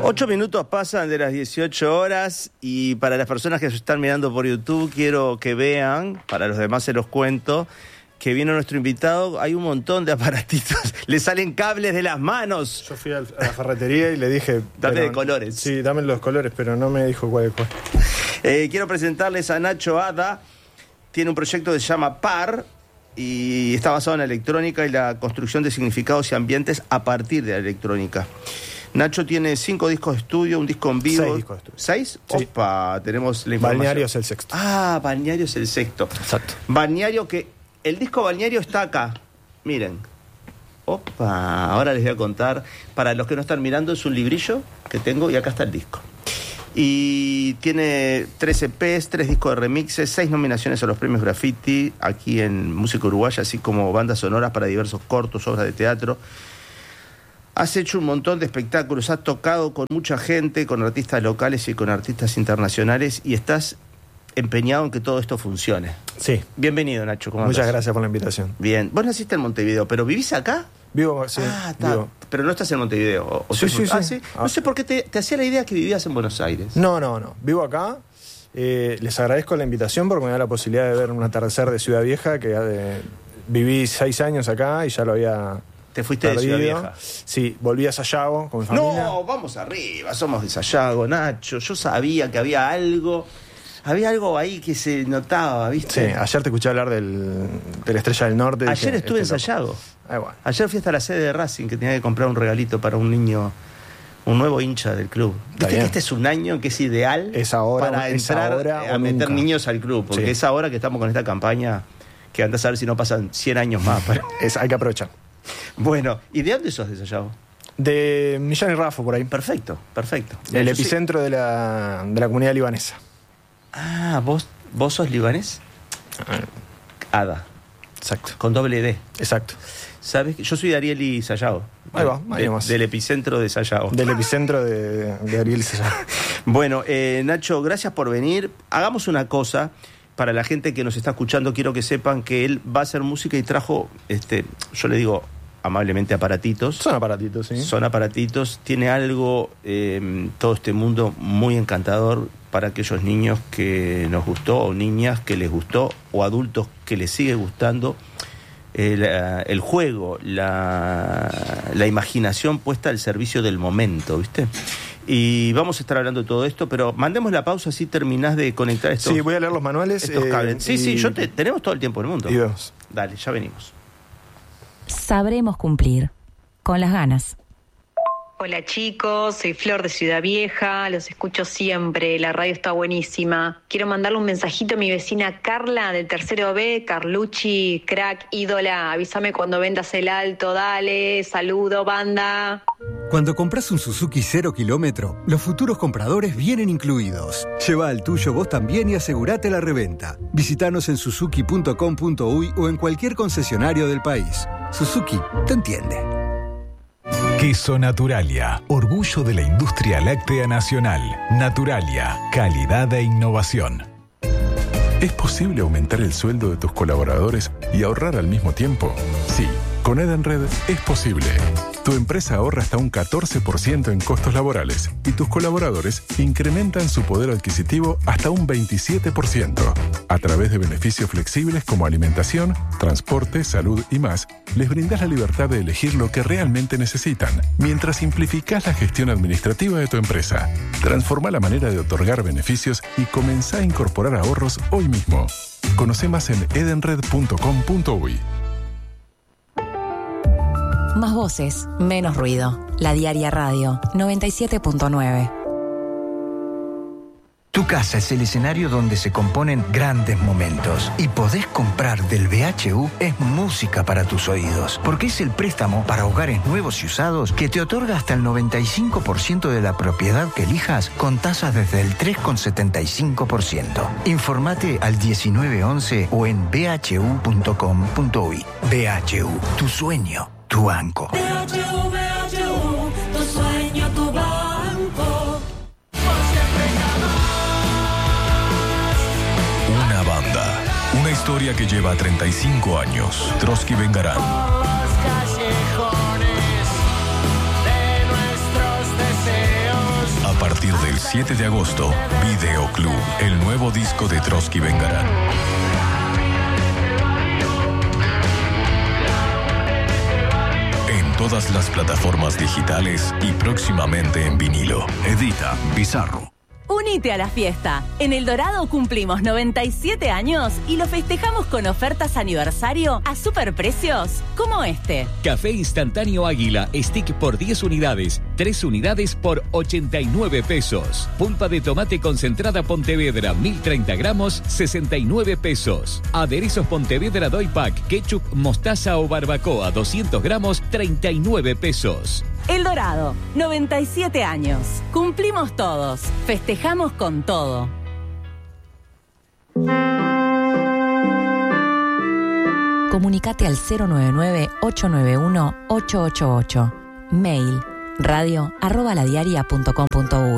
8 minutos pasan de las 18 horas y para las personas que se están mirando por YouTube quiero que vean, para los demás se los cuento, que vino nuestro invitado, hay un montón de aparatitos, le salen cables de las manos. Yo fui a la ferretería y le dije... Dame de colores. Sí, dame los colores, pero no me dijo cuál es cuál. Quiero presentarles a Nacho Ada, tiene un proyecto que se llama PAR y está basado en la electrónica y la construcción de significados y ambientes a partir de la electrónica. Nacho tiene 5 discos de estudio, un disco en vivo. 6 discos de estudio. ¿6? Sí. Opa, tenemos la información. Balneario es el sexto. Ah, Balneario es el sexto. Exacto. Balneario que... El disco Balneario está acá. Miren. Opa, ahora les voy a contar. Para los que no están mirando, es un librillo que tengo y acá está el disco. Y tiene 3 EPs, 3 discos de remixes, 6 nominaciones a los premios Graffiti aquí en Música Uruguaya, así como bandas sonoras para diversos cortos, obras de teatro. Has hecho un montón de espectáculos, has tocado con mucha gente, con artistas locales y con artistas internacionales y estás empeñado en que todo esto funcione. Sí. Bienvenido, Nacho. ¿Cómo Muchas andás? gracias por la invitación. Bien. Vos naciste en Montevideo, ¿pero vivís acá? Vivo, sí. Ah, está. Vivo. Pero no estás en Montevideo. Sí. ¿Sí? No sé por qué te hacía la idea que vivías en Buenos Aires. No. Vivo acá. Les agradezco la invitación porque me da la posibilidad de ver un atardecer de Ciudad Vieja, que viví 6 años acá y ya lo había... ¿Te fuiste de Ciudad Vieja? Sí, volví a Sayago con mi familia. No, vamos arriba, somos de Sayago, Nacho. Yo sabía que había algo ahí que se notaba, ¿viste? Sí, ayer te escuché hablar de la Estrella del Norte. Ayer estuve en Sayago. Bueno. Ayer fui hasta la sede de Racing, que tenía que comprar un regalito para un niño, un nuevo hincha del club. Viste que este es un año que es ideal para entrar a meter niños al club, porque es ahora que estamos con esta campaña que andás a ver si no pasan 100 años más. Hay que aprovechar. Bueno, ¿y de dónde sos de Sayago? De Millán y Rafo, por ahí. Perfecto. El epicentro de la comunidad libanesa. Ah, ¿vos sos libanés? Ada. Exacto. Con doble D. Exacto. ¿Sabes? Yo soy de Ariel y Sayago. Ahí vamos. Del epicentro de Sayago. Del epicentro de Ariel y Sayago. Bueno, Nacho, gracias por venir. Hagamos una cosa. Para la gente que nos está escuchando, quiero que sepan que él va a hacer música y trajo, yo le digo amablemente aparatitos. Son aparatitos, sí. Son aparatitos. Tiene algo, todo este mundo muy encantador para aquellos niños que nos gustó, o niñas que les gustó, o adultos que les sigue gustando. El juego, la imaginación puesta al servicio del momento, ¿viste? Y vamos a estar hablando de todo esto, pero mandemos la pausa, así terminás de conectar estos. Sí, voy a leer los manuales. Estos cables. Sí, tenemos todo el tiempo del mundo. Y vemos. Dale, ya venimos. Sabremos cumplir. Con las ganas. Hola chicos, soy Flor de Ciudad Vieja, los escucho siempre, la radio está buenísima. Quiero mandarle un mensajito a mi vecina Carla del tercero B, Carlucci, crack, ídola, avísame cuando vendas el alto, dale, saludo banda. Cuando compras un Suzuki 0 kilómetro, los futuros compradores vienen incluidos. Lleva el tuyo vos también y asegurate la reventa. Visítanos en suzuki.com.uy o en cualquier concesionario del país. Suzuki te entiende. Queso Naturalia, orgullo de la industria láctea nacional. Naturalia, calidad e innovación. ¿Es posible aumentar el sueldo de tus colaboradores y ahorrar al mismo tiempo? Sí, con Edenred es posible. Tu empresa ahorra hasta un 14% en costos laborales y tus colaboradores incrementan su poder adquisitivo hasta un 27%. A través de beneficios flexibles como alimentación, transporte, salud y más, les brindas la libertad de elegir lo que realmente necesitan, mientras simplificás la gestión administrativa de tu empresa. Transforma la manera de otorgar beneficios y comenzá a incorporar ahorros hoy mismo. Conoce más en edenred.com.uy. Más voces, menos ruido. La Diaria Radio 97.9. Tu casa es el escenario donde se componen grandes momentos. Y podés comprar del BHU es música para tus oídos. Porque es el préstamo para hogares nuevos y usados que te otorga hasta el 95% de la propiedad que elijas con tasas desde el 3,75%. Informate al 1911 o en bhu.com.uy. BHU, tu sueño, tu banco. BHU, tu sueño, tu banco. Una banda, una historia que lleva 35 años. Trotsky Vengarán. Los callejones de nuestros deseos. 7 de agosto, Videoclub, el nuevo disco de Trotsky Vengarán. En todas las plataformas digitales y próximamente en vinilo. Edita Bizarro. Unite a la fiesta. En El Dorado cumplimos 97 años y lo festejamos con ofertas aniversario a superprecios como este. Café instantáneo Águila, stick por 10 unidades, 3 unidades por 89 pesos. Pulpa de tomate concentrada Pontevedra, 1030 gramos, 69 pesos. Aderezos Pontevedra Doy Pack, ketchup, mostaza o barbacoa, 200 gramos, 39 pesos. El Dorado, 97 años. Cumplimos todos. Festejamos con todo. Comunicate al 099-891-888. Mail radio@ladiaria.com.uy